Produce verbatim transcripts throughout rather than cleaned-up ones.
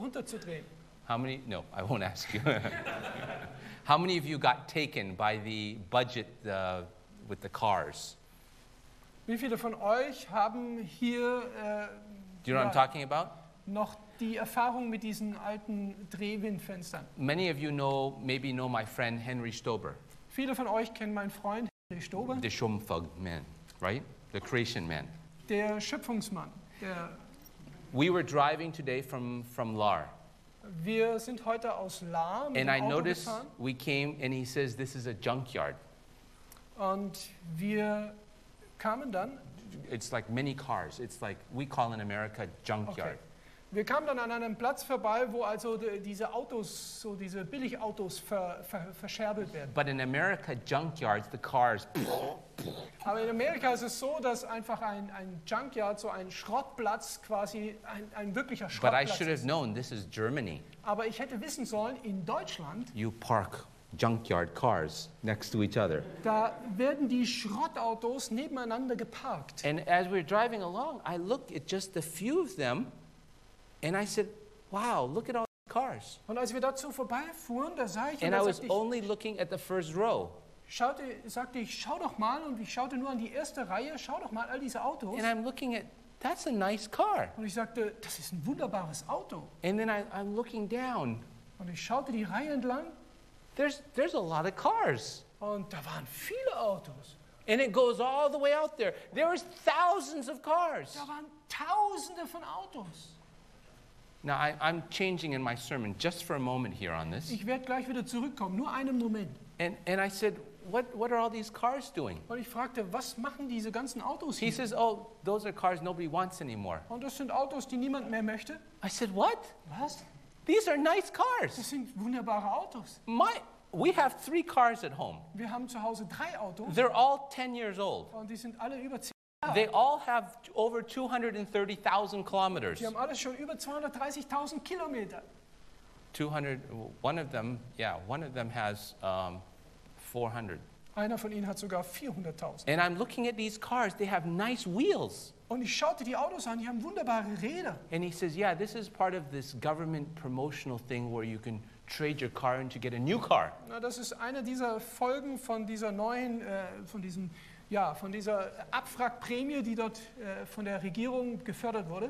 runterzudrehen. How many? No, I won't ask you. How many of you got taken by the budget uh, with the cars? Wie viele von euch haben hier äh, Do you know what I'm ja, talking about? noch die Erfahrung mit diesen alten Drehwindfenstern? Many of you know, maybe know my friend Henry Stober, Viele von euch kennen meinen Freund Henry Stober, the Schöpfung man, right? The creation man. der Schöpfungsmann. Der, We were driving today from, from Lar, wir sind heute aus Lahr mit and dem I Auto noticed gefahren we came, and he says, this is a junkyard. und wir kamen dann, It's like many cars. It's like, we call in America junkyard. okay, wir kamen dann an einem Platz vorbei, wo also die, diese Autos, so diese Billigautos ver, ver, verscherbelt werden. But in America, junkyards, the cars, Aber in Amerika ist es so, dass einfach ein, ein Junkyard, so ein Schrottplatz quasi ein, ein wirklicher but I Schrottplatz should have ist. known this is Germany. Aber ich hätte wissen sollen, in Deutschland, You park junkyard cars next to each other. da werden die Schrottautos nebeneinander geparkt. And as we were driving along, I looked at just a few of them, and I said, wow, look at all the cars. Und als wir dazu vorbeifuhren, da sah ich, und And da I was sagte ich, only looking at the first row. schaute, sagte ich, schau doch mal, und ich schaute nur an die erste Reihe, schau doch mal all diese Autos. And I'm looking at, that's a nice car. Und ich sagte, das ist ein wunderbares Auto. And then I, I'm looking down. Und ich schaute die Reihe entlang, There's, there's a lot of cars. und da waren viele Autos. And it goes all the way out there. There was thousands of cars. Da waren Tausende von Autos. Now, I, I'm changing in my sermon just for a moment here on this. Ich werde gleich wieder zurückkommen, nur einen Moment. And, and I said, what, what are all these cars doing? Und ich fragte, was machen diese ganzen Autos He hier? says, oh, those are cars nobody wants anymore. Und das sind Autos, die niemand mehr möchte. I said, what? Was? These are nice Das cars. sind wunderbare Autos. My, we have three cars at home. Wir haben zu Hause drei Autos They're all ten years old. und die sind alle über zehn They Jahre. all have over two hundred thirty thousand kilometers. Die haben alle schon über zweihundertdreißigtausend Kilometer. two hundred, one of them, yeah, one of them has um, four hundred. Einer von ihnen hat sogar vierhunderttausend. And I'm looking at these cars, they have nice wheels. Und ich schaute die Autos an, die haben wunderbare Räder. And he says, yeah, this is part of this government promotional thing where you can trade your car in to get a new car. Na, das ist eine dieser Folgen von dieser neuen, äh, von diesem, ja, von dieser Abwrackprämie, die dort äh, von der Regierung gefördert wurde.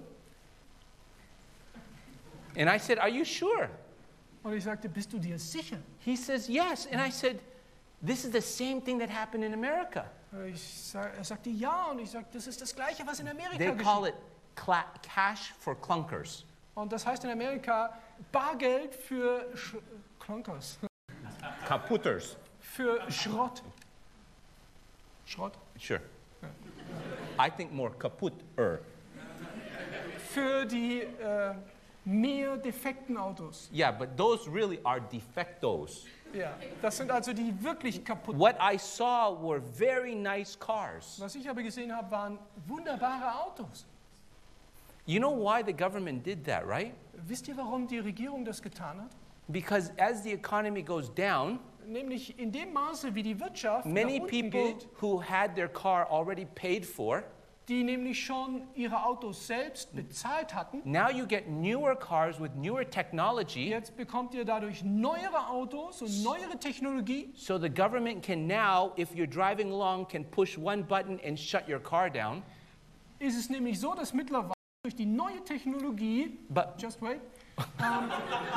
And I said, are you sure? Und ich sagte, bist du dir sicher? He says, yes. And I said, this is the same thing that happened in America. Ich sag, er sagte ja, und ich sagte, das ist das Gleiche, was in Amerika They call geschieht. it cla- cash for clunkers. Und das heißt in Amerika Bargeld für Sch Klonkers, Kaputters. für Schrott. Schrott? Sure. I think more kaputter. Für die äh, mehr defekten Autos. Yeah, but those really are defectos. Ja, das sind also die wirklich kaputten. What I saw were very nice cars. Was ich aber gesehen habe, waren wunderbare Autos. You know why the government did that, right? Wisst ihr, warum die Regierung das getan hat? Because as the economy goes down, Nämlich in dem Maße, wie die Wirtschaft many nach unten people geht, who had their car already paid for, die nämlich schon ihre Autos selbst bezahlt hatten. now you get newer cars with newer technology, Jetzt bekommt ihr dadurch neuere Autos und neuere Technologie. so the government can now, if you're driving along, can push one button and shut your car down. Ist es nämlich so, dass mittlerweile durch die neue Technologie, But just wait, ähm,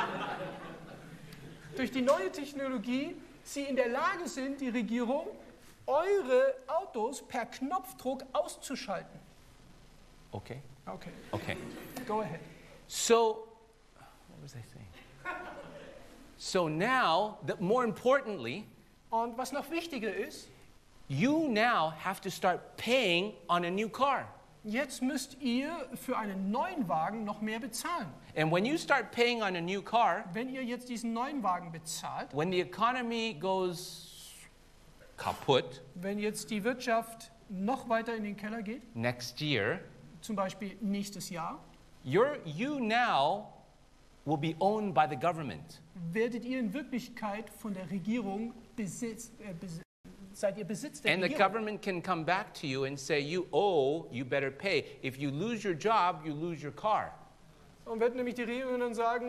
durch die neue Technologie sie in der Lage sind, die Regierung, eure Autos per Knopfdruck auszuschalten. okay, Okay, okay. go ahead. So, what was I saying? So now, the, more importantly, Und was noch wichtiger ist, you now have to start paying on a new car. jetzt müsst ihr für einen neuen Wagen noch mehr bezahlen. And when you start paying on a new car, Wenn ihr jetzt diesen neuen Wagen bezahlt, when the economy goes kaput wenn jetzt die Wirtschaft noch weiter in den Keller geht, next year, zum Beispiel nächstes Jahr, you're, you now will be owned by the government. werdet ihr in Wirklichkeit von der Regierung besitzt, äh, bes seid ihr Besitz der And the Regierung. government can come back to you and say, you owe, you better pay. If you lose your job, you lose your car. Und wird nämlich die Regierung dann sagen,